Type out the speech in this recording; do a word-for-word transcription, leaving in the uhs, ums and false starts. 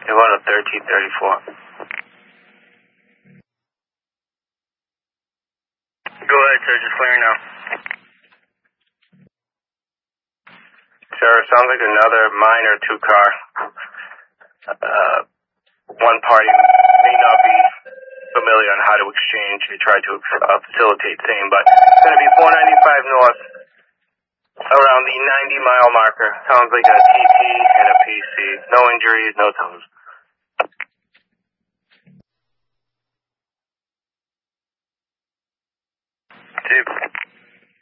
You're going to thirteen thirty-four. Go ahead, sir. Just clearing now. Sir, sounds like another minor two-car. Uh, one party may not be familiar on how to exchange. They try to uh, facilitate same, but it's going to be four ninety-five north, around the ninety mile marker. Sounds like a T T and a P C. No injuries, no tows. Two